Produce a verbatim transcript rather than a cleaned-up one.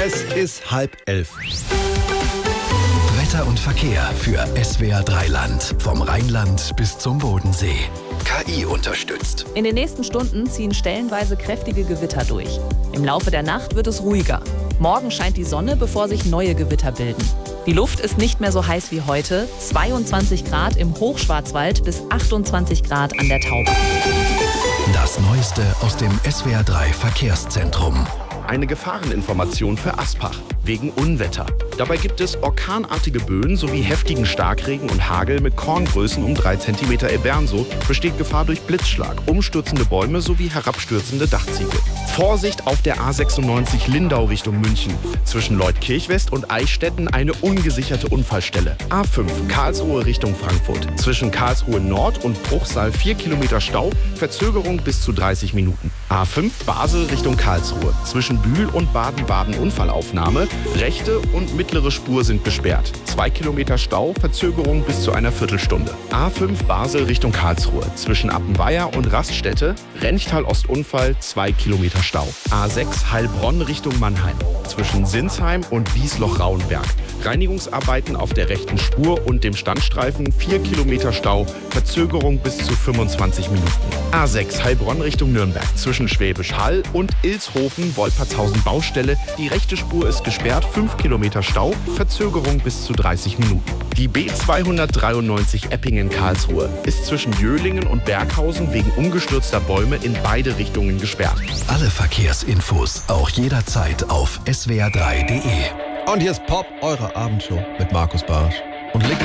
Es ist halb elf. Wetter und Verkehr für S W R drei Land. Vom Rheinland bis zum Bodensee. K I unterstützt. In den nächsten Stunden ziehen stellenweise kräftige Gewitter durch. Im Laufe der Nacht wird es ruhiger. Morgen scheint die Sonne, bevor sich neue Gewitter bilden. Die Luft ist nicht mehr so heiß wie heute. zweiundzwanzig Grad im Hochschwarzwald bis achtundzwanzig Grad an der Taube. Das Neueste aus dem S W R drei Verkehrszentrum. Eine Gefahreninformation für Aspach wegen Unwetter. Dabei gibt es orkanartige Böen sowie heftigen Starkregen und Hagel mit Korngrößen um drei Zentimeter Ebenso. Besteht Gefahr durch Blitzschlag, umstürzende Bäume sowie herabstürzende Dachziegel. Vorsicht auf der A sechsundneunzig Lindau Richtung München. Zwischen Leutkirch West und Eichstätten eine ungesicherte Unfallstelle. A fünf Karlsruhe Richtung Frankfurt. Zwischen Karlsruhe Nord und Bruchsal vier Kilometer Stau, Verzögerung bis zu dreißig Minuten. A fünf Basel Richtung Karlsruhe. Zwischen Bühl und Baden-Baden Unfallaufnahme. Rechte und mittlere Spur sind gesperrt. Zwei Kilometer Stau, Verzögerung bis zu einer Viertelstunde. A fünf Basel Richtung Karlsruhe. Zwischen Appenweier und Raststätte. Renchtal Ostunfall, zwei Kilometer Stau. A sechs Heilbronn Richtung Mannheim. Zwischen Sinsheim und Wiesloch-Rauenberg. Reinigungsarbeiten auf der rechten Spur und dem Standstreifen, vier Kilometer Stau, Verzögerung bis zu fünfundzwanzig Minuten. A sechs Heilbronn Richtung Nürnberg. Zwischen Schwäbisch Hall und Ilshofen, Wolpertshausen Baustelle. Die rechte Spur ist gesperrt, fünf Kilometer Stau, Verzögerung bis zu dreißig Minuten. Die B zweihundertdreiundneunzig Eppingen-Karlsruhe ist zwischen Jöhlingen und Berghausen wegen umgestürzter Bäume in beide Richtungen gesperrt. Alle Verkehrsinfos auch jederzeit auf S W R drei Punkt D E. Und hier ist Pop, eure Abendshow mit Markus Barsch. Und legt